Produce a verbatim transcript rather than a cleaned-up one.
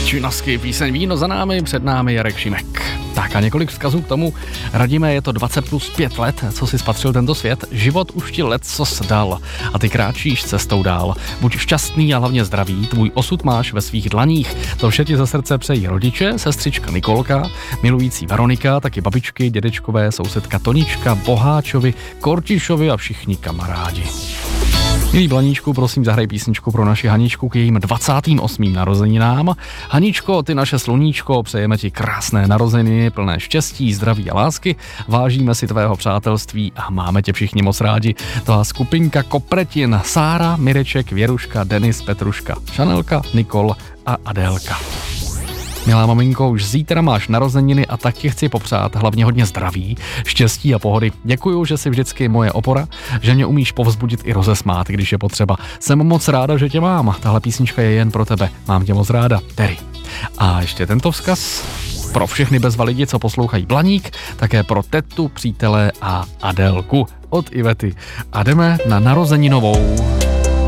Činosky, píseň Víno za námi, před námi Jarek Šimek. Tak a několik vzkazů k tomu. Radíme, je to dvacet plus pět let, co si spatřil tento svět. Život už ti leccos dal a ty kráčíš cestou dál. Buď šťastný a hlavně zdravý, tvůj osud máš ve svých dlaních. To vše ti ze srdce přejí rodiče, sestřička Nikolka, milující Veronika, taky babičky, dědečkové, sousedka Tonička, Boháčovi, Kortišovi a všichni kamarádi. Milí Blaníčku, prosím, zahraj písničku pro naši Haničku k jejím dvacátým osmým narozeninám. Haničko, ty naše sluníčko, přejeme ti krásné narozeniny, plné štěstí, zdraví a lásky. Vážíme si tvého přátelství a máme tě všichni moc rádi. Tvá skupinka Kopretin, Sára, Mireček, Věruška, Denis, Petruška, Šanelka, Nikol a Adélka. Milá maminko, už zítra máš narozeniny a tak ti chci popřát hlavně hodně zdraví, štěstí a pohody. Děkuju, že jsi vždycky moje opora, že mě umíš povzbudit i rozesmát, když je potřeba. Jsem moc ráda, že tě mám. Tahle písnička je jen pro tebe. Mám tě moc ráda. Terry. A ještě tento vzkaz pro všechny bezva lidi, co poslouchají Blaník, také pro tetu, přítele a Adélku od Ivety. A jdeme na narozeninovou.